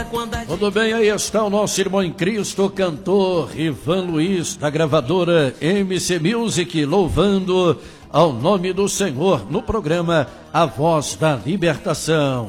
Tudo bem, aí está o nosso irmão em Cristo, cantor Ivan Luiz, da gravadora MC Music, louvando ao nome do Senhor no programa A Voz da Libertação.